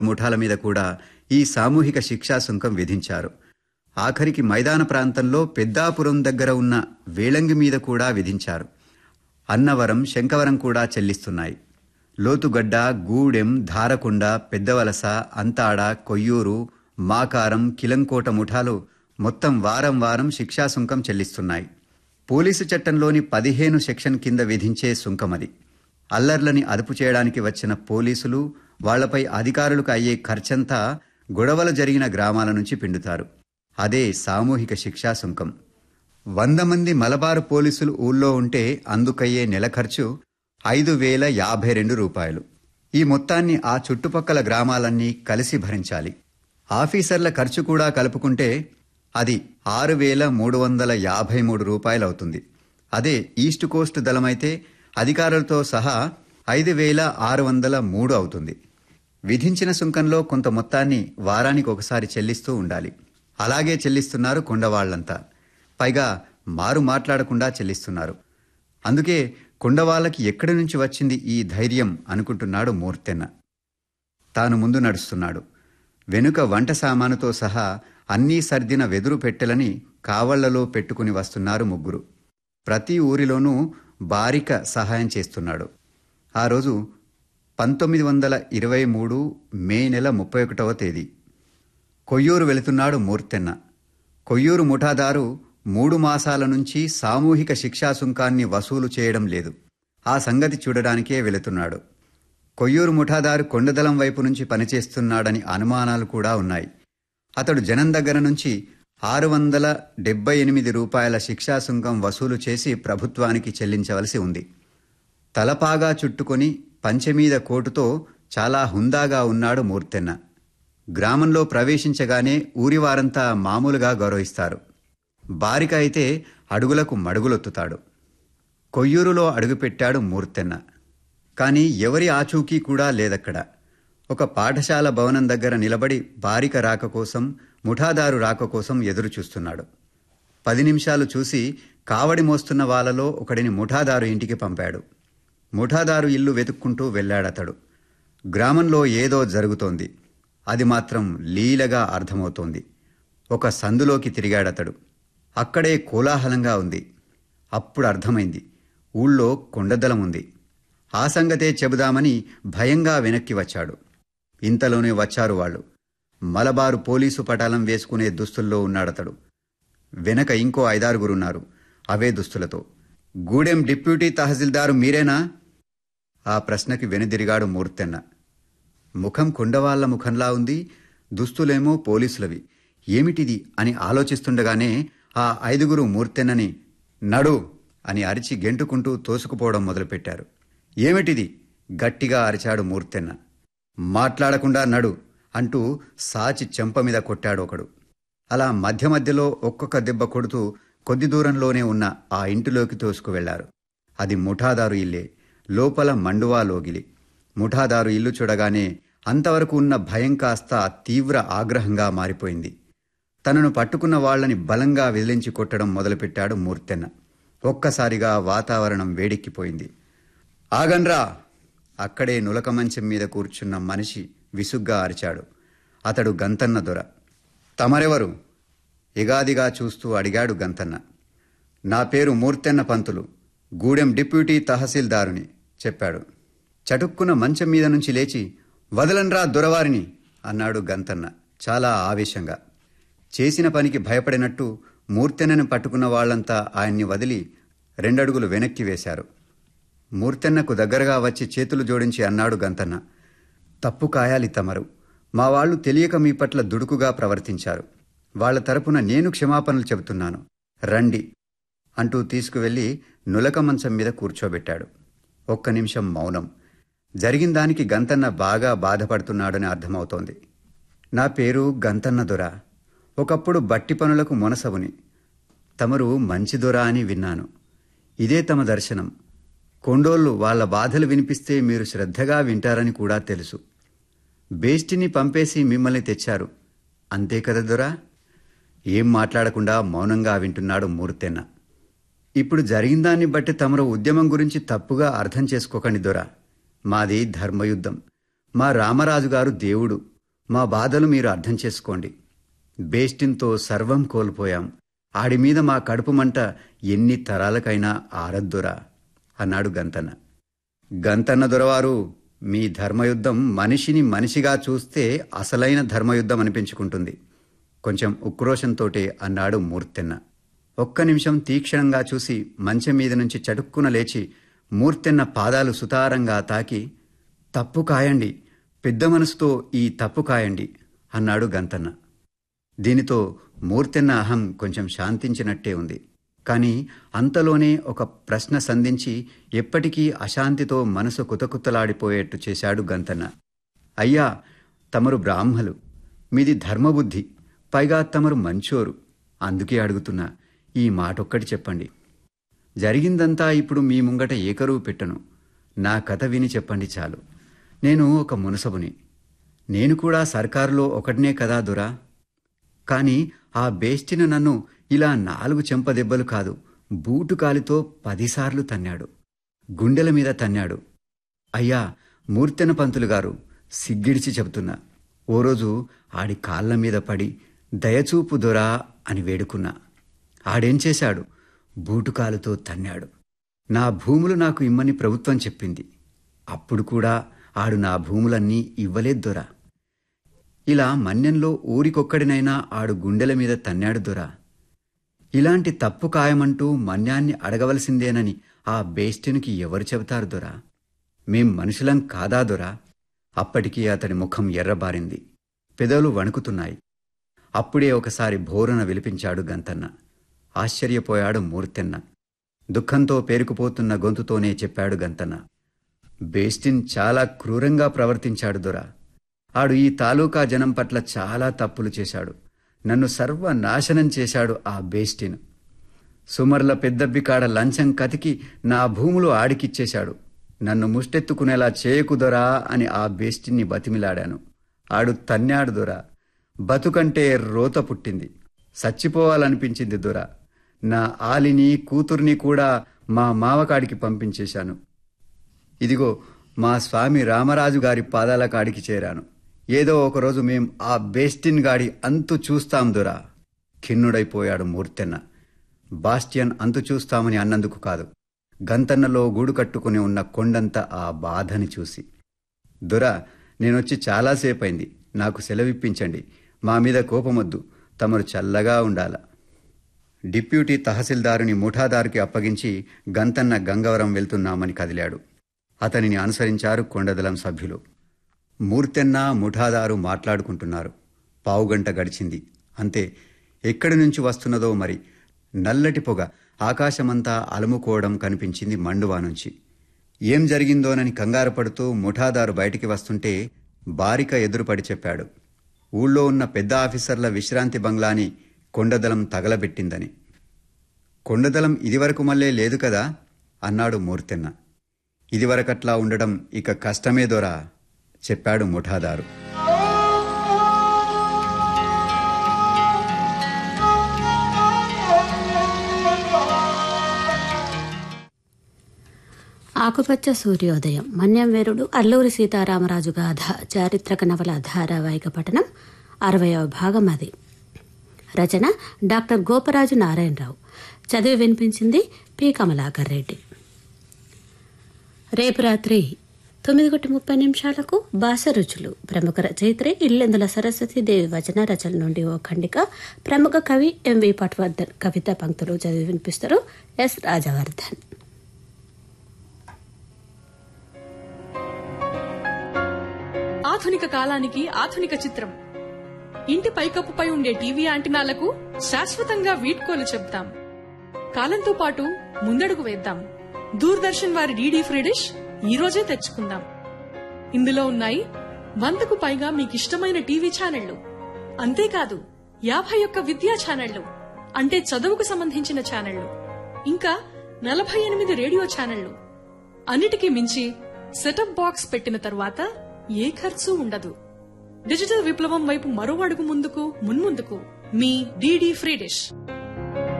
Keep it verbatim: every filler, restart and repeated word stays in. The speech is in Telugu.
ముఠాల మీద కూడా ఈ సామూహిక శిక్షా సుంకం విధించారు. ఆఖరికి మైదాన ప్రాంతంలో పెద్దాపురం దగ్గర ఉన్న వేళంగి మీద కూడా విధించారు. అన్నవరం, శంకవరం కూడా చెల్లిస్తున్నాయి. లోతుగడ్డ, గూడెం, ధారకొండ, పెద్దవలస, అంతాడ, కొయ్యూరు, మాకారం, కిలంకోట ముఠాలు మొత్తం వారం వారం శిక్షా సుంకం చెల్లిస్తున్నాయి. పోలీసు చట్టంలోని పదిహేను సెక్షన్ కింద విధించే సుంకమది. అల్లర్లని అదుపు చేయడానికి వచ్చిన పోలీసులు, వాళ్లపై అధికారులకు అయ్యే ఖర్చంతా గొడవలు జరిగిన గ్రామాల నుంచి పిండుతారు. అదే సామూహిక శిక్షా సుంకం. వంద మంది మలబారు పోలీసులు ఊళ్ళో ఉంటే అందుకయ్యే నెల ఖర్చు ఐదు వేల యాభై రెండు రూపాయలు. ఈ మొత్తాన్ని ఆ చుట్టుపక్కల గ్రామాలన్నీ కలిసి భరించాలి. ఆఫీసర్ల ఖర్చు కూడా కలుపుకుంటే అది ఆరు వేల మూడు వందల యాభై మూడు రూపాయలవుతుంది. అదే ఈస్ట్ కోస్ట్ దళమైతే అధికారులతో సహా ఐదు వేల ఆరు వందల మూడు అవుతుంది. విధించిన సుంకంలో కొంత మొత్తాన్ని వారానికి ఒకసారి చెల్లిస్తూ ఉండాలి. అలాగే చెల్లిస్తున్నారు కొండవాళ్లంతా. పైగా మారు మాట్లాడకుండా చెల్లిస్తున్నారు. అందుకే కొండవాళ్లకి ఎక్కడి నుంచి వచ్చింది ఈ ధైర్యం అనుకుంటున్నాడు మూర్తెన్న. తాను ముందు నడుస్తున్నాడు. వెనుక వంట సామానుతో సహా అన్నీ సర్దిన వెదురు పెట్టెలని కావళ్లలో పెట్టుకుని వస్తున్నారు ముగ్గురు. ప్రతి ఊరిలోనూ బారిక సహాయం చేస్తున్నాడు. ఆ రోజు పంతొమ్మిది వందల ఇరవై మూడు మే నెల ముప్పై ఒకటవ తేదీ. కొయ్యూరు వెళుతున్నాడు మూర్తెన్న. కొయ్యూరు ముఠాదారు మూడు మాసాల నుంచి సామూహిక శిక్షా సుంకాన్ని వసూలు చేయడం లేదు. ఆ సంగతి చూడడానికే వెళుతున్నాడు. కొయ్యూరు ముఠాదారు కొండదలం వైపు నుంచి పనిచేస్తున్నాడని అనుమానాలు కూడా ఉన్నాయి. అతడు జనం దగ్గర నుంచి ఆరు వందల డెబ్బై ఎనిమిది రూపాయల శిక్షా సుంకం వసూలు చేసి ప్రభుత్వానికి చెల్లించవలసి ఉంది. తలపాగా చుట్టుకొని పంచెమీద కోటుతో చాలా హుందాగా ఉన్నాడు మూర్తెన్న. గ్రామంలో ప్రవేశించగానే ఊరివారంతా మామూలుగా గౌరవిస్తారు. బారిక అయితే అడుగులకు మడుగులొత్తుతాడు. కొయ్యూరులో అడుగుపెట్టాడు మూర్తెన్న. కాని ఎవరి ఆచూకీ కూడా లేదక్కడ. ఒక పాఠశాల భవనం దగ్గర నిలబడి బారిక రాక కోసం, ముఠాదారు రాక కోసం ఎదురుచూస్తున్నాడు. పది నిమిషాలు చూసి కావడి మోస్తున్న వాళ్ళలో ఒకడిని ముఠాదారు ఇంటికి పంపాడు. ముఠాదారు ఇల్లు వెతుక్కుంటూ వెళ్ళాడతడు. గ్రామంలో ఏదో జరుగుతోంది. అది మాత్రం లీలగా అర్థమవుతోంది. ఒక సందులోకి తిరిగాడతడు. అక్కడే కోలాహలంగా ఉంది. అప్పుడు అర్థమైంది, ఊళ్ళో కొండదలం ఉంది. ఆ సంగతే చెబుదామని భయంగా వెనక్కి వచ్చాడు. ఇంతలోనే వచ్చారు వాళ్ళు. మలబారు పోలీసు పటాలం వేసుకునే దుస్తుల్లో ఉన్నాడతడు. వెనక ఇంకో ఐదారుగురున్నారు అవే దుస్తులతో. గూడెం డిప్యూటీ తహసీల్దారు మీరేనా? ఆ ప్రశ్నకి వెనుదిరిగాడు మూర్తెన్న. ముఖం కొండవాళ్ల ముఖంలా ఉంది, దుస్తులేమో పోలీసులవి. ఏమిటిది అని ఆలోచిస్తుండగానే ఆ ఐదుగురు మూర్తెన్నని నడు అని అరిచి గెంటుకుంటూ తోసుకుపోవడం మొదలుపెట్టారు. ఏమిటిది? గట్టిగా అరిచాడు మూర్తెన్న. మాట్లాడకుండా నడు అంటూ సాచి చెంప మీద కొట్టాడు ఒకడు. అలా మధ్య మధ్యలో ఒక్కొక్క దెబ్బ కొడుతూ కొద్ది దూరంలోనే ఉన్న ఆ ఇంటిలోకి తోసుకువెళ్లారు. అది ముఠాదారు ఇల్లే. లోపల మండువా లోగిలి. ముఠాదారు ఇల్లు చూడగానే అంతవరకు ఉన్న భయం కాస్త తీవ్ర ఆగ్రహంగా మారిపోయింది. తనను పట్టుకున్న వాళ్లని బలంగా విదిలించి కొట్టడం మొదలుపెట్టాడు మూర్తెన్న. ఒక్కసారిగా వాతావరణం వేడెక్కిపోయింది. ఆగండ్రా! అక్కడే నులక మంచం మీద కూర్చున్న మనిషి విసుగ్గా అరిచాడు. అతడు గంతన్న దొర. తమరెవరు? ఎగాదిగా చూస్తూ అడిగాడు గంతన్న. నా పేరు మూర్తెన్న పంతులు, గూడెం డిప్యూటీ తహసీల్దారుని చెప్పాడు. చటుక్కున మంచం మీద నుంచి లేచి వదలన్రా దొరవారిని అన్నాడు గంతన్న చాలా ఆవేశంగా. చేసిన పనికి భయపడినట్టు మూర్తెన్నను పట్టుకున్న వాళ్లంతా ఆయన్ని వదిలి రెండడుగులు వెనక్కి వేశారు. మూర్తెన్నకు దగ్గరగా వచ్చి చేతులు జోడించి అన్నాడు గంతన్న. తప్పు కాయాలి తమరు. మా వాళ్లు తెలియక మీ పట్ల దుడుకుగా ప్రవర్తించారు. వాళ్ల తరపున నేను క్షమాపణలు చెబుతున్నాను. రండి అంటూ తీసుకువెళ్లి నులక మంచం మీద కూర్చోబెట్టాడు. ఒక్క నిమిషం మౌనం. జరిగిన దానికి గంతన్న బాగా బాధపడుతున్నాడని అర్థమవుతోంది. నా పేరు గంతన్న దొర. ఒకప్పుడు బట్టి పనులకు మొనసవుని. తమరు మంచి దొర అని విన్నాను. ఇదే తమ దర్శనం. కొండోళ్లు వాళ్ల బాధలు వినిపిస్తే మీరు శ్రద్ధగా వింటారని కూడా తెలుసు. బేష్టిని పంపేసి మిమ్మల్ని తెచ్చారు. అంతే కదా దొర? ఏం మాట్లాడకుండా మౌనంగా వింటున్నాడు మూర్తెన్న. ఇప్పుడు జరిగిందాన్ని బట్టి తమరు ఉద్యమం గురించి తప్పుగా అర్థం చేసుకోకండి దొర. మాది ధర్మయుద్ధం. మా రామరాజుగారు దేవుడు. మా బాధలు మీరు అర్థం చేసుకోండి. బేస్టిన్తో సర్వం కోల్పోయాం. ఆడిమీద మా కడుపు మంట ఎన్ని తరాలకైనా ఆరద్దురా అన్నాడు గంతన్న. గంతన్న దొరవారు, మీ ధర్మయుద్ధం మనిషిని మనిషిగా చూస్తే అసలైన ధర్మయుద్ధం అనిపించుకుంటుంది కొంచెం ఉక్రోషంతోటే అన్నాడు మూర్తెన్న. ఒక్క నిమిషం తీక్షణంగా చూసి మంచం మీద నుంచి చటుక్కున లేచి మూర్తెన్న పాదాలు సుతారంగా తాకి, తప్పు కాయండి, పెద్ద మనసుతో ఈ తప్పు కాయండి అన్నాడు గంతన్న. దీనితో మూర్తెన్న అహం కొంచెం శాంతించినట్టే ఉంది. కాని అంతలోనే ఒక ప్రశ్న సంధించి ఎప్పటికీ అశాంతితో మనసు కుతకుతలాడిపోయేట్టు చేశాడు గంతన్న. అయ్యా, తమరు బ్రాహ్మలు, మీది ధర్మబుద్ధి, పైగా తమరు మంచోరు. అందుకే అడుగుతున్నా, ఈ మాటొక్కటి చెప్పండి. జరిగిందంతా ఇప్పుడు మీ ముంగట ఏకరువు పెట్టను. నా కథ విని చెప్పండి చాలు. నేను ఒక మునసబుని. నేను కూడా సర్కారులో ఒకటినే కదా దొరా. కాని ఆ బేస్టిను నన్ను ఇలా నాలుగు చెంపదెబ్బలు కాదు, బూటుకాలితో పదిసార్లు తన్నాడు. గుండెల మీద తన్నాడు. అయ్యా మూర్తెన పంతులు గారు, సిగ్గిడిచి చెబుతున్నా, ఓ రోజు ఆడి కాళ్ల మీద పడి దయచూపు దొరా అని వేడుకున్నా. ఆడేం చేశాడు? బూటుకాలుతో తన్నాడు. నా భూములు నాకు ఇమ్మని ప్రభుత్వం చెప్పింది. అప్పుడు కూడా ఆడు నా భూములన్నీ ఇవ్వలేదు దొరా. ఇలా మన్యంలో ఊరికొక్కడినైనా ఆడు గుండెల మీద తన్నాడు దొరా. ఇలాంటి తప్పు ఖాయమంటూ మన్యాన్ని అడగవలసిందేనని ఆ బేస్టినికి ఎవరు చెబుతారు దొరా? మేం మనుషులం కాదా దొరా? అప్పటికీ అతడి ముఖం ఎర్రబారింది, పెదవులు వణుకుతున్నాయి. అప్పుడే ఒకసారి భోరున విలిపించాడు గంతన్న. ఆశ్చర్యపోయాడు మూర్తెన్న. దుఃఖంతో పేరుకుపోతున్న గొంతుతోనే చెప్పాడు గంతన్న, బేస్టిన్ చాలా క్రూరంగా ప్రవర్తించాడు దొరా. ఆడు ఈ తాలూకా జనం పట్ల చాలా తప్పులు చేశాడు. నన్ను సర్వనాశనం చేశాడు ఆ బేస్టిన్. సుమర్ల పెద్దబ్బికాడ లంచం కతికి నా భూములు ఆడికిచ్చేశాడు. నన్ను ముష్టెత్తుకునేలా చేయకు దొరా అని ఆ బేస్టిన్ని బతిమిలాడాను. ఆడు తన్నాడు దొరా. బతుకంటే రోత పుట్టింది, చచ్చిపోవాలనిపించింది దొరా. నా ఆలిని కూతుర్ని కూడా మా మావకాడికి పంపించేశాను. ఇదిగో మా స్వామి రామరాజు గారి పాదాల కాడికి చేరాను. ఏదో ఒకరోజు మేం ఆ బేస్టిన్ గాడి అంతు చూస్తాం దొరా. ఖిన్నుడైపోయాడు మూర్తెన్న. బాస్టియన్ అంతు చూస్తామని అన్నందుకు కాదు, గంతన్నలో గూడు కట్టుకుని ఉన్న కొండంత ఆ బాధని చూసి. దొరా, నేనొచ్చి చాలాసేపైంది, నాకు సెలవిప్పించండి. మా మీద కోపమొద్దు, తమరు చల్లగా ఉండాల. డిప్యూటీ తహసీల్దారుని ముఠాదారుకి అప్పగించి గంతన్న గంగవరం వెళ్తున్నామని కదిలాడు. అతనిని అనుసరించారు కొండదలం సభ్యులు. మూర్తెన్న ముఠాదారు మాట్లాడుకుంటున్నారు. పావుగంట గడిచింది. అంతే. ఎక్కడి నుంచి వస్తున్నదో మరి నల్లటి పొగ ఆకాశమంతా అలుముకోవడం కనిపించింది మండువా నుంచి. ఏం జరిగిందోనని కంగారు పడుతూ ముఠాదారు బయటికి వస్తుంటే బారిక ఎదురుపడి చెప్పాడు, ఊళ్ళో ఉన్న పెద్ద ఆఫీసర్ల విశ్రాంతి బంగ్లాని కొండదలం తగలబెట్టిందని. కొండదలం ఇదివరకు మళ్ళీ లేదు కదా అన్నాడు మూర్తెన్న. ఇదివరకట్లా ఉండడం ఇక కష్టమే దొరా చెప్పాడు ముఠాదారు. ఆకుపచ్చ సూర్యోదయం, మన్యం వీరుడు అల్లూరి సీతారామరాజు గాథ చారిత్రక నవల ధారావాహిక పఠనం అరవయవ భాగం. అది రచన డాక్టర్ గోపరాజు నారాయణరావు. చదివి వినిపించింది పి కమలాకర్ రెడ్డి. రేపు రాత్రి తొమ్మిది గంటల ముప్పై నిమిషాలకు భాష రుచులు ప్రముఖ రచయిత్రి ఇల్లెందుల సరస్వతీదేవి వచన రచన నుండి ఓ ఖండిక ప్రముఖ కవి ఎంవి పట్వర్ధన్ కవిత పంక్తులు చదివి వినిపిస్తారు ఎస్ రాజవర్ధన్. ఆధునిక కాలానికి ఆధునిక చిత్రం. ఇంటి పైకప్పుపై ఉండే టీవీ యాంటినాలకు శాశ్వతంగా వీడ్కోలు చెప్తాం. కాలంతో పాటు ముందడుగు వేద్దాం. దూరదర్శన్ వారి డీడీ ఫ్రీ డిష్ ఈ రోజే తెచ్చుకుందాం. ఇందులో ఉన్నాయి వందకు పైగా మీకిష్టమైన టీవీ ఛానళ్లు. అంతేకాదు యాభై ఒక్క విద్యా ఛానళ్లు, అంటే చదువుకు సంబంధించిన ఛానళ్లు, ఇంకా నలభై ఎనిమిది రేడియో ఛానళ్లు. అన్నిటికీ మించి సెటప్ బాక్స్ పెట్టిన తరువాత ఏ ఖర్చు ఉండదు. డిజిటల్ విప్లవం వైపు మరో అడుగు ముందుకు మున్ముందుకు. మీ డీడీ ఫ్రీ డిష్.